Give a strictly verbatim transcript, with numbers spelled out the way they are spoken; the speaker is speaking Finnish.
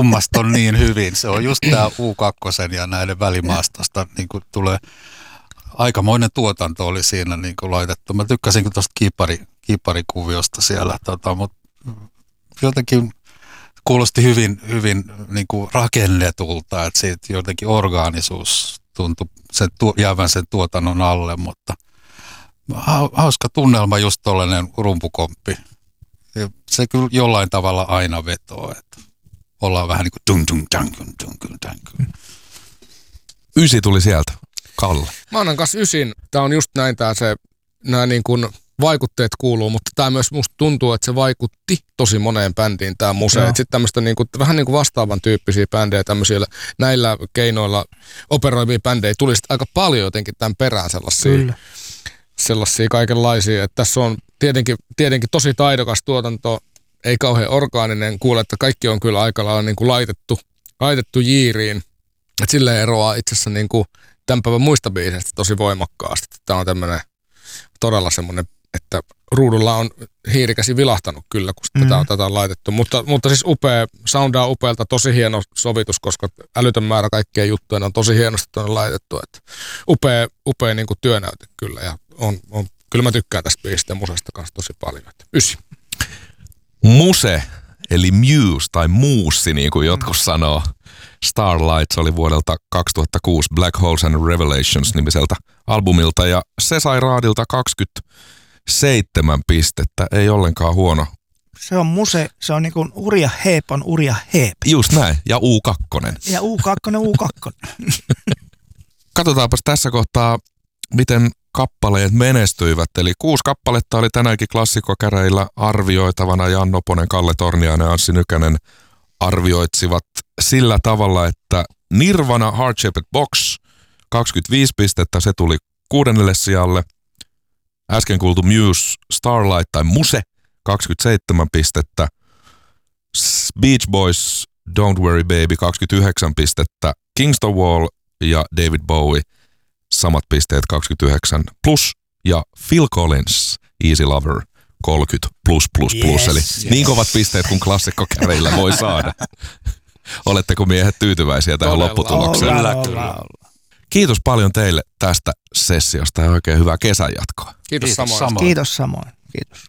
sammaston niin hyvin. Se on just tämä U kaksi ja näiden välimaastosta niin kuin tulee aikamoinen tuotanto oli siinä niin kuin laitettu. Mä tykkäsin tuosta kiipari, kiiparikuviosta siellä, tota, mutta jotenkin kuulosti hyvin, hyvin niin kuin rakennetulta, että siitä jotenkin orgaanisuus tuntui sen tu- jäävän sen tuotannon alle, mutta hauska tunnelma just tollainen rumpukomppi. Ja se kyllä jollain tavalla aina vetoo, että ollaan vähän niin kuin dung dung dung dung dung dung. Ysi tuli sieltä. Kalle. Mä annan kanssa ysin. Tää on just näin tää se, nää niin kuin vaikutteet kuuluu, mutta tää myös musta tuntuu, että se vaikutti tosi moneen bändiin tää musea. Sitten tämmöistä niin kuin, vähän niin kuin vastaavan tyyppisiä bändejä, tämmöisiä näillä keinoilla operoivia bändejä tuli sitten aika paljon jotenkin tämän perään sellaisia, Kyllä. sellaisia kaikenlaisia. Että tässä on tietenkin, tietenkin tosi taidokas tuotanto, ei kauhean orgaaninen. Kuule, että kaikki on kyllä aika lailla niin kuin laitettu, laitettu jiiriin. Että silleen eroaa itse asiassa niin kuin tämän päivän muista biiseistä tosi voimakkaasti. Tämä on tämmöinen todella semmoinen, että ruudulla on hiirikäsi vilahtanut kyllä, kun mm. tätä, on, tätä on laitettu. Mutta, mutta siis upea, soundaa upealta, tosi hieno sovitus, koska älytön määrä kaikkia juttuja on tosi hienosti tuonne laitettu. Että upea upea niin kuin työnäyte kyllä, ja on, on, kyllä mä tykkään tästä biisistä ja musesta kanssa tosi paljon. Että ysi. Muse, eli Muse tai Muussi, niin kuin jotkut mm. sanoo. Starlights oli vuodelta kaksituhattakuusi Black Holes and Revelations -nimiseltä albumilta, ja se sai raadilta kaksikymmentäseitsemän pistettä, ei ollenkaan huono. Se on muse, se on niin kuin Urja Heep on Urja Heep. Just näin, ja U kaksi. Ja U kaksi, U kaksi. Katsotaanpas tässä kohtaa, miten kappaleet menestyivät. Eli kuusi kappaletta oli tänäänkin klassikkokäräjillä arvioitavana. Jan Noponen, Kalle Torniainen ja Anssi Nykänen arvioitsivat sillä tavalla, että Nirvana Heart Shaped Box kaksikymmentäviisi pistettä, se tuli kuudennelle sijalle. Äsken kuultu Muse Starlight tai Muse kaksikymmentäseitsemän pistettä. Beach Boys Don't Worry Baby kaksikymmentäyhdeksän pistettä. Kingston Wall ja David Bowie samat pisteet kaksikymmentäyhdeksän plus, ja Phil Collins Easy Lover kolmekymmentä plus plus plus, yes, eli yes. niin kovat pisteet kuin klassikkokäräjillä voi saada. Oletteko miehet tyytyväisiä tähän Todella. lopputulokseen? Olla, olla, olla. Kiitos paljon teille tästä sessiosta ja oikein hyvää kesän jatkoa. Kiitos, Kiitos samoin. Kiitos samoin. Kiitos.